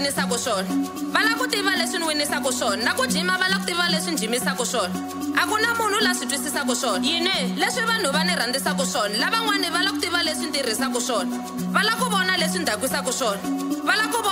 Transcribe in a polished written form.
winisaka swona va la ku tiva leswi ni winisaka swona na ku jima va la ku tiva leswi ni jimisaka swona a ku na munhu la swi twisisaka swona yini leswi vanhu va ni rhandzisaka swona lavan'wani va la ku tiva leswi ni tirhisaka swona va la ku vona leswi ni dakwisaka swona va la ku